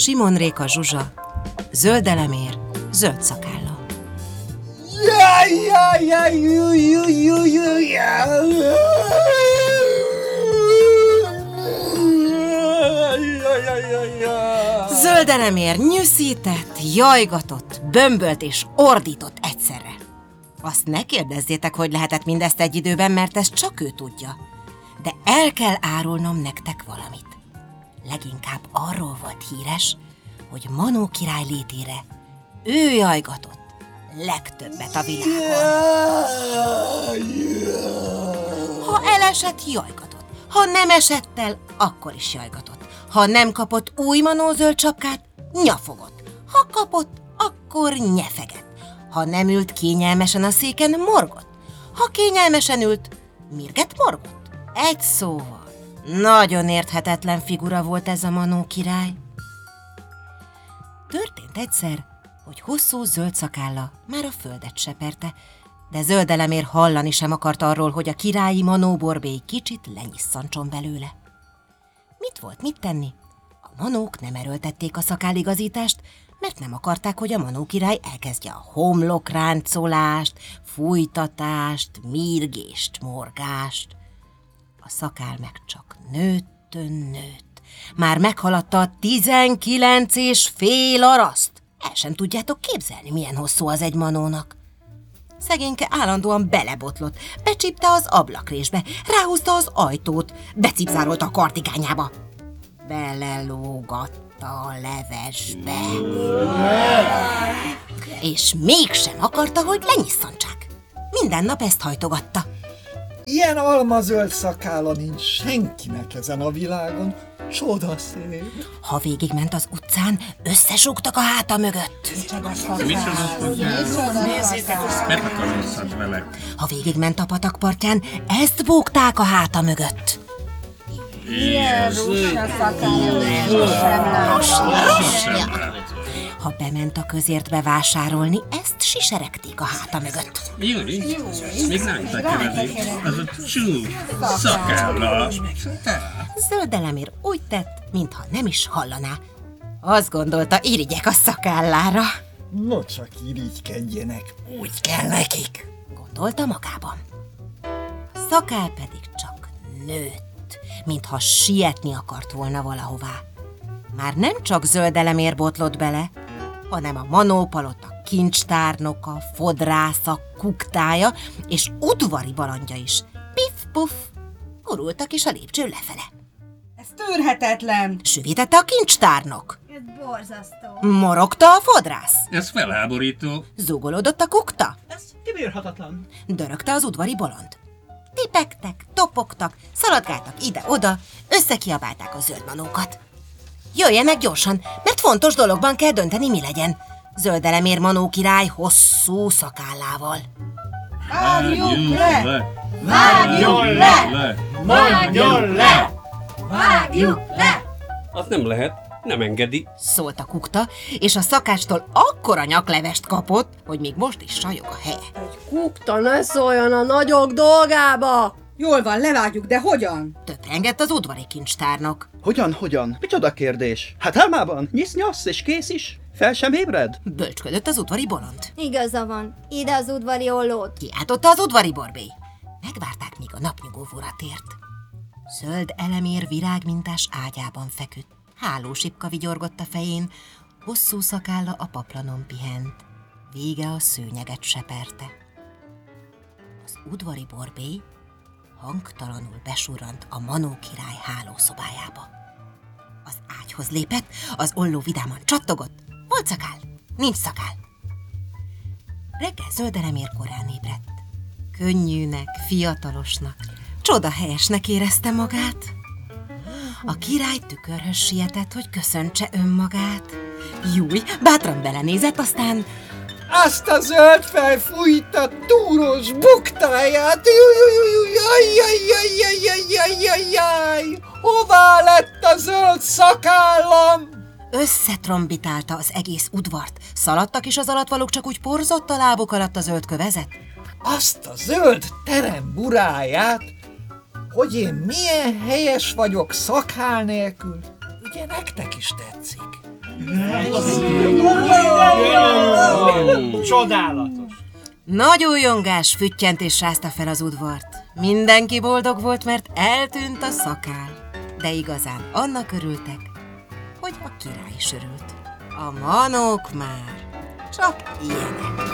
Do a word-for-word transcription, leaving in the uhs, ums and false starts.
Simon Réka Zsuzsa, Zöld Elemér, Zöld Szakálla. Jaj, jaj, jaj, jaj, jaj, jaj, jaj. Zöld Elemér nyűszített, jajgatott, bömbölt és ordított egyszerre. Azt ne kérdezzétek, hogy lehetett mindezt egy időben, mert ezt csak ő tudja. De el kell árulnom nektek valamit. Leginkább arról volt híres, hogy Manó király létére ő jajgatott legtöbbet a világon. Ha elesett, jajgatott. Ha nem esett el, akkor is jajgatott. Ha nem kapott új Manó zöld sapkát, nyafogott. Ha kapott, akkor nyefegett. Ha nem ült kényelmesen a széken, morgott. Ha kényelmesen ült, mirget morgott. Egy szóval, nagyon érthetetlen figura volt ez a Manó király. Történt egyszer, hogy hosszú zöld szakálla már a földet seperte, de Zöld Elemér hallani sem akart arról, hogy a királyi Manó borbély kicsit lenyisszantson belőle. Mit volt mit tenni? A manók nem erőltették a szakálligazítást, mert nem akarták, hogy a Manó király elkezdje a homlokráncolást, fújtatást, mírgést, morgást. A szakál meg csak nőttön nőtt. Már meghaladta a tizenkilenc és fél araszt. El sem tudjátok képzelni, milyen hosszú az egy manónak. Szegényke állandóan belebotlott, becsípte az ablakrésbe, ráhúzta az ajtót, becipzárolta a kartigányába. Belelógatta a levesbe. És mégsem akarta, hogy lenyisszantsák. Minden nap ezt hajtogatta. Ilyen almazöld szakálla nincs senkinek ezen a világon. Csodaszép. Ha végigment az utcán, összesúgtak a háta mögött. Ha végigment a patakpartján, ezt búgták a háta mögött. Ilyen rúsa szakálla. Ha bement a közértbe vásárolni, ezt siseregték a háta mögött. Júli, még ránta kevedik, az a csú szakálla. Zöld Elemér úgy tett, mintha nem is hallaná. Azt gondolta, irigyek a szakállára. No csak irigykedjenek, úgy kell nekik, gondolta magában. A szakál pedig csak nőtt, mintha sietni akart volna valahová. Már nem csak Zöld Elemér botlott bele, hanem a Manó palota kincstárnoka, fodrásza, kuktája és udvari balandja is. Piff-puff, gurultak is a lépcső lefele. Ez tűrhetetlen! Süvítette a kincstárnok. Ez borzasztó. Morogta a fodrász. Ez felháborító. Zúgolódott a kukta. Ez kibírhatatlan. Dörögte az udvari bolond. Tipegtek, topogtak, szaladgáltak ide-oda, összekiabálták a zöld manókat. Jöjjenek gyorsan, mert fontos dologban kell dönteni, mi legyen. Zöld Elemér Manó király hosszú szakállával. Vágjuk le! Vágjuk le! Mondjon le! Vágjuk le! Az nem lehet, nem engedi. Szólt a kukta, és a szakástól akkora nyaklevest kapott, hogy még most is sajog a helye. Kukta, ne szóljon a nagyok dolgába! Jól van, levágjuk, de hogyan? Töprengett az udvari kincstárnok. Hogyan, hogyan? Micsoda kérdés? Hát álmában nyisz-nyasz és kész is. Fel sem ébred? Bölcsködött az udvari bolond. Igaza van. Ide az udvari ollót. Kiáltotta az udvari borbély. Megvárták, míg a napnyugóvóra tért. Zöld Elemér virágmintás ágyában feküdt. Hálósipka vigyorgott a fején, hosszú szakálla a paplanon pihent. Vége a szőnyeget seperte. Az udvari borbély hangtalanul besurrant a Manó király hálószobájába. Az ágyhoz lépett, az olló vidáman csattogott. Volt szakál, nincs szakál. Reggel Zöld Elemér korán ébredt. Könnyűnek, fiatalosnak, csodahelyesnek érezte magát. A király tükörhöz sietett, hogy köszöntse önmagát. Júj, bátran belenézett, aztán... Azt a zöld felfújta túros buktáját! Jaj-jaj-jaj-jaj-jaj-jaj-jaj! Hová lett a zöld szakállam? Összetrombitálta az egész udvart. Szaladtak is az alattvalók, csak úgy porzott a lábuk alatt a zöld kövezet. Azt a zöld terem buráját, hogy én milyen helyes vagyok szakál nélkül. Ugye nektek is tetszik? Csodálatos! Nagy újongás, füttyentés rázta fel az udvart. Mindenki boldog volt, mert eltűnt a szakál. De igazán annak örültek, hogy a király is örült. A manók már csak ilyenek.